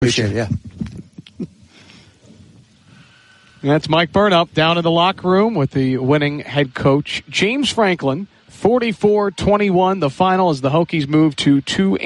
Appreciate it, yeah. That's Mike Burnup down in the locker room with the winning head coach, James Franklin. 44-21, the final as the Hokies move to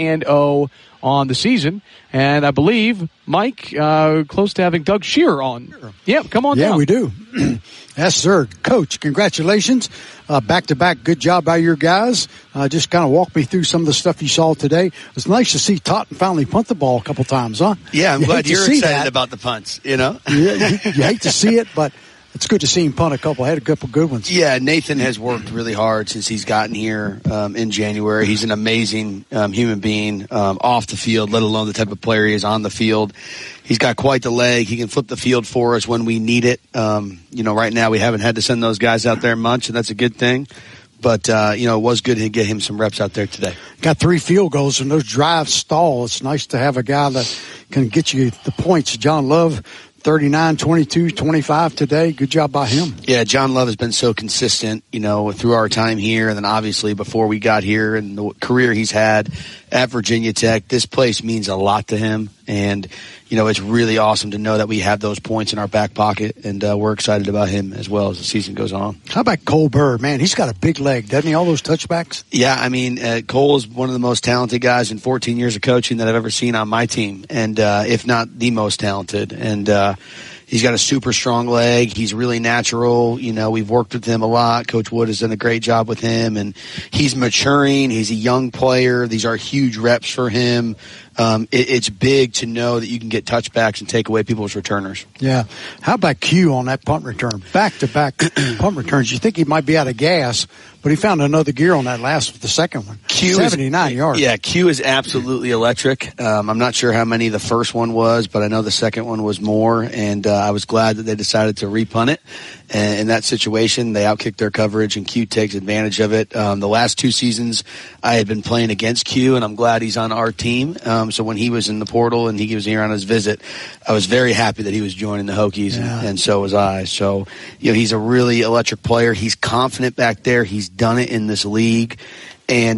2-0 on the season. And I believe, Mike, close to having Doug Shearer on. Sure. Yeah, come on down. Yeah, we do. Yes, sir. Coach, congratulations. Back-to-back, good job by your guys. Just kind of walk me through some of the stuff you saw today. It's nice to see Totten finally punt the ball a couple times, huh? Yeah, I'm glad you're excited about the punts, you know? Yeah, you hate to see it, but it's good to see him punt a couple. Had a couple good ones. Yeah, Nathan has worked really hard since he's gotten here in January. He's an amazing human being off the field, let alone the type of player he is on the field. He's got quite the leg. He can flip the field for us when we need it. Right now we haven't had to send those guys out there much, and that's a good thing. But, it was good to get him some reps out there today. Got 3 field goals, and those drives stall. It's nice to have a guy that can get you the points. John Love, 39, 22, 25 today. Good job by him. Yeah, John Love has been so consistent, through our time here. And then obviously before we got here and the career he's had at Virginia Tech, this place means a lot to him. And, it's really awesome to know that we have those points in our back pocket. And we're excited about him as well as the season goes on. How about Cole Bird? Man, he's got a big leg, doesn't he? All those touchbacks? Yeah, Cole is one of the most talented guys in 14 years of coaching that I've ever seen on my team. And if not the most talented. And he's got a super strong leg. He's really natural. We've worked with him a lot. Coach Wood has done a great job with him, and he's maturing. He's a young player. These are huge reps for him. It's big to know that you can get touchbacks and take away people's returners. Yeah. How about Q on that punt return? Back-to-back punt returns. You think he might be out of gas, but he found another gear on that the second one. 79 yards. Yeah, Q is absolutely electric. I'm not sure how many the first one was, but I know the second one was more, and I was glad that they decided to repunt it. And in that situation, they outkicked their coverage, and Q takes advantage of it. The last 2 seasons, I had been playing against Q, and I'm glad he's on our team. So when he was in the portal and he was here on his visit, I was very happy that he was joining the Hokies, and so was I. So, he's a really electric player. He's confident back there. He's done it in this league. And,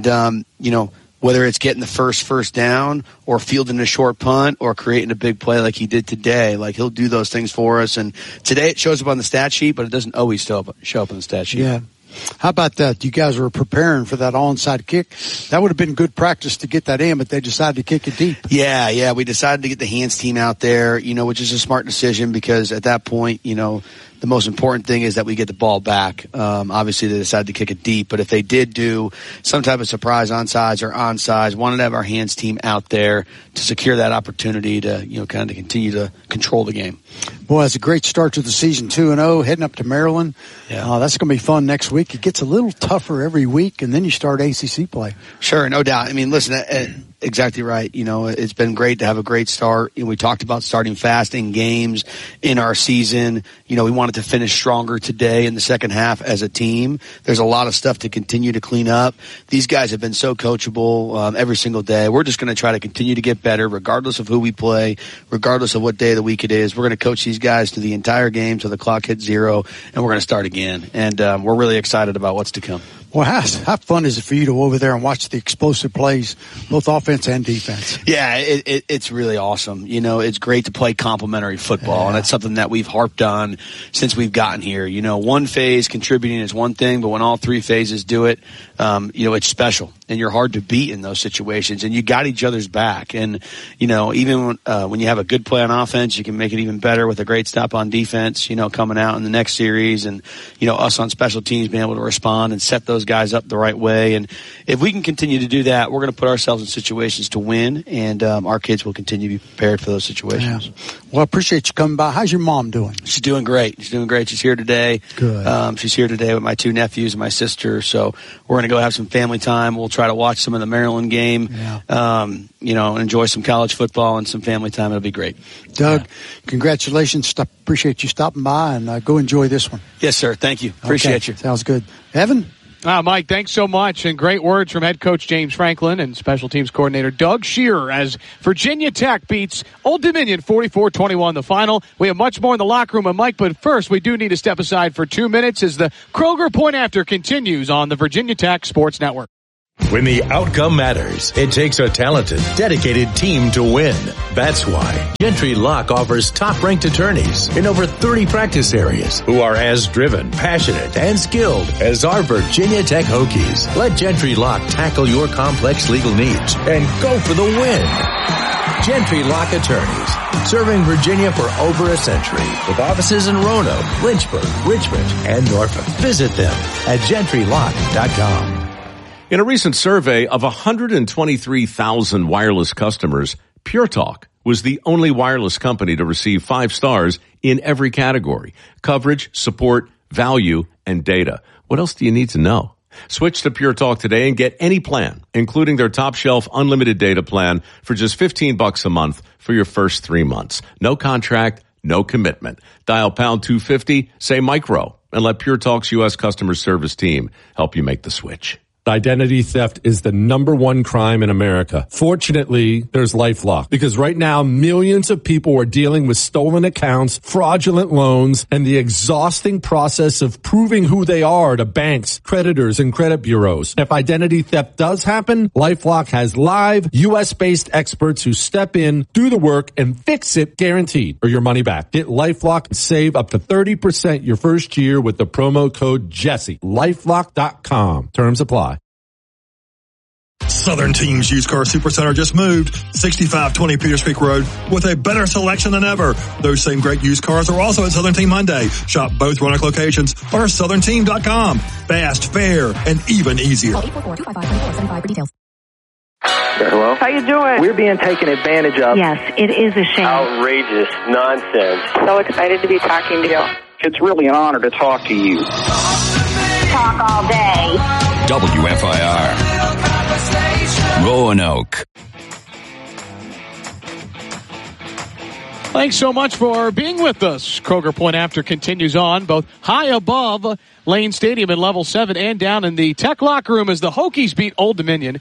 whether it's getting the first down or fielding a short punt or creating a big play like he did today, like he'll do those things for us. And today it shows up on the stat sheet, but it doesn't always show up on the stat sheet. Yeah. How about that? You guys were preparing for that onside kick. That would have been good practice to get that in, but they decided to kick it deep. Yeah. We decided to get the hands team out there, which is a smart decision because at that point, the most important thing is that we get the ball back. Obviously, they decided to kick it deep, but if they did do some type of surprise onside or onside, wanted to have our hands team out there to secure that opportunity to, kind of continue to control the game. Boy, it's a great start to the season, 2-0, heading up to Maryland. Yeah. That's going to be fun next week. It gets a little tougher every week, and then you start ACC play. Sure, no doubt. I mean, listen, exactly right. It's been great to have a great start. We talked about starting fast in games in our season. We wanted to finish stronger today in the second half as a team. There's a lot of stuff to continue to clean up. These guys have been so coachable every single day. We're just going to try to continue to get better regardless of who we play, regardless of what day of the week it is. We're going to coach these guys through the entire game till the clock hits 0, and we're going to start again. And we're really excited about what's to come. Well, how fun is it for you to go over there and watch the explosive plays, both offense and defense? Yeah, it's really awesome. It's great to play complementary football, and that's something that we've harped on since we've gotten here. One phase contributing is one thing, but when all 3 phases do it, it's special, and you're hard to beat in those situations, and you got each other's back. And, even when you have a good play on offense, you can make it even better with a great stop on defense, coming out in the next series, and, us on special teams being able to respond and set those guys up the right way. And if we can continue to do that, we're going to put ourselves in situations to win, and our kids will continue to be prepared for those situations. Yeah. Well, I appreciate you coming by. How's your mom doing? She's doing great. She's here today. Good. She's here today with my 2 nephews and my sister. So we're going to go have some family time. We'll try to watch some of the Maryland game, and enjoy some college football and some family time. It'll be great. Doug, congratulations. Appreciate you stopping by, and go enjoy this one. Yes, sir. Thank you. Appreciate you. Sounds good. Evan? Mike, thanks so much, and great words from head coach James Franklin and special teams coordinator Doug Shearer as Virginia Tech beats Old Dominion 44-21 the final. We have much more in the locker room, Mike, but first we do need to step aside for 2 minutes as the Kroger Point After continues on the Virginia Tech Sports Network. When the outcome matters, it takes a talented, dedicated team to win. That's why Gentry Lock offers top-ranked attorneys in over 30 practice areas who are as driven, passionate, and skilled as our Virginia Tech Hokies. Let Gentry Lock tackle your complex legal needs and go for the win. Gentry Lock Attorneys, serving Virginia for over a century with offices in Roanoke, Lynchburg, Richmond, and Norfolk. Visit them at gentrylock.com. In a recent survey of 123,000 wireless customers, Pure Talk was the only wireless company to receive 5 stars in every category: coverage, support, value, and data. What else do you need to know? Switch to Pure Talk today and get any plan, including their top shelf unlimited data plan for just $15 a month for your first 3 months. No contract, no commitment. Dial pound 250, say micro, and let Pure Talk's U.S. customer service team help you make the switch. Identity theft is the #1 crime in America. Fortunately, there's LifeLock, because right now millions of people are dealing with stolen accounts, fraudulent loans, and the exhausting process of proving who they are to banks, creditors, and credit bureaus. If identity theft does happen, LifeLock has live U.S.-based experts who step in, do the work, and fix it guaranteed or your money back. Get LifeLock and save up to 30% your first year with the promo code Jesse. LifeLock.com. Terms apply. Southern Team's Used Car Supercenter just moved 6520 Peters Creek Road with a better selection than ever. Those same great used cars are also at Southern Team Hyundai. Shop both Roanoke locations or southernteam.com. Fast, fair, and even easier. Call 844-255-2475 for details. Hello? How you doing? We're being taken advantage of. Yes, it is a shame. Outrageous nonsense. So excited to be talking to you. It's really an honor to talk to you. Talk all day. WFIR. Roanoke. Thanks so much for being with us. Kroger Point After continues on, both high above Lane Stadium in level 7 and down in the Tech locker room as the Hokies beat Old Dominion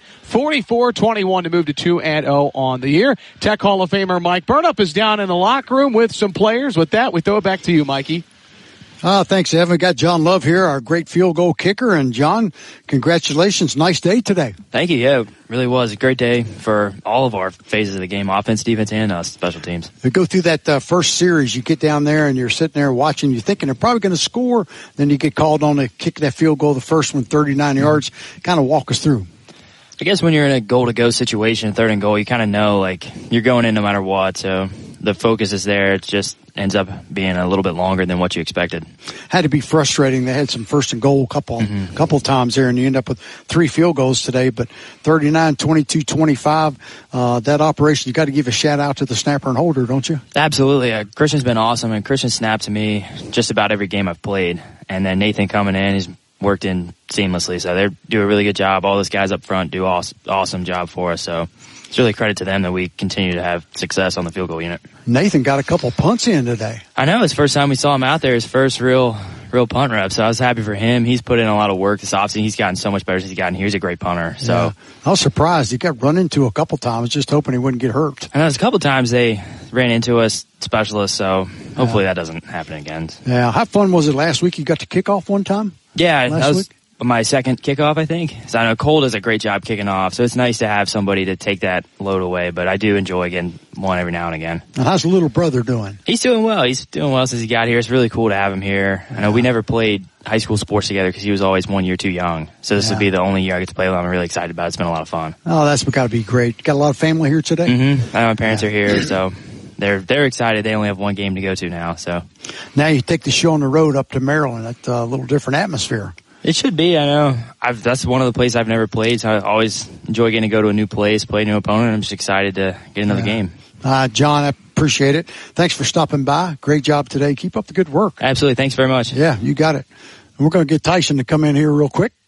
44-21 to move to 2-0 on the year. Tech Hall of Famer Mike Burnup is down in the locker room with some players. With that, we throw it back to you, Mikey. Thanks, Evan. We got John Love here, our great field goal kicker. And, John, congratulations. Nice day today. Thank you. Yeah, it really was a great day for all of our phases of the game, offense, defense, and special teams. We go through that first series. You get down there and you're sitting there watching. You're thinking they're probably going to score. Then you get called on to kick that field goal, the first one, 39 yards. Kind of walk us through. I guess when you're in a goal-to-go situation, 3rd and goal, you kind of know, you're going in no matter what. So the focus is there. It just ends up being a little bit longer than what you expected. Had to be frustrating. They had some 1st and goal couple times there, and you end up with 3 field goals today. But 39, 22, 25, that operation, you got to give a shout out to the snapper and holder, don't you? Absolutely. Christian's been awesome, and Christian snapped to me just about every game I've played. And then Nathan coming in, he's worked in seamlessly. So they do a really good job. All those guys up front do awesome job for us. So it's really credit to them that we continue to have success on the field goal unit. Nathan got a couple punts in today. I know. It's the first time we saw him out there, his first real punt rep. So I was happy for him. He's put in a lot of work this offseason. He's gotten so much better since he's gotten here. He's a great punter. So yeah. I was surprised. He got run into a couple times, just hoping he wouldn't get hurt. I know. There's a couple times they ran into us specialists, so hopefully that doesn't happen again. Yeah. How fun was it last week? You got to kick off one time? Yeah, that was my second kickoff, I think. So I know Cole does a great job kicking off, so it's nice to have somebody to take that load away, but I do enjoy getting one every now and again. And how's the little brother doing? He's doing well. He's doing well since he got here. It's really cool to have him here. I know we never played high school sports together because he was always 1 year too young. So this will be the only year I get to play with him. I'm really excited about it. It's been a lot of fun. Oh, that's got to be great. Got a lot of family here today? Mm-hmm. I know my parents are here, so they're excited. They only have one game to go to now. So now you take the show on the road up to Maryland. That's a little different atmosphere. It should be. I know. That's one of the places I've never played, so I always enjoy getting to go to a new place, play a new opponent. I'm just excited to get another game. John, I appreciate it. Thanks for stopping by. Great job today. Keep up the good work. Absolutely. Thanks very much. Yeah, you got it. We're going to get Tyson to come in here real quick.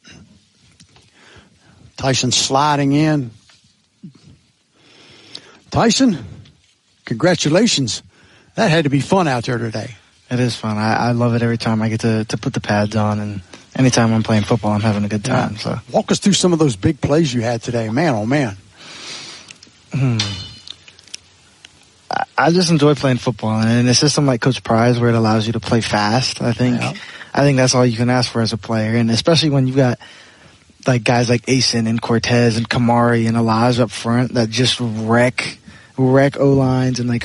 Tyson sliding in. Tyson, congratulations. That had to be fun out there today. It is fun. I love it every time I get to put the pads on, and anytime I'm playing football, I'm having a good time. Yeah. So walk us through some of those big plays you had today. Man, oh man. I just enjoy playing football, and in a system like Coach Prize where it allows you to play fast, I think that's all you can ask for as a player, and especially when you've got like guys like Asen and Cortez and Kamari and Alaz up front that just wreck O-lines and like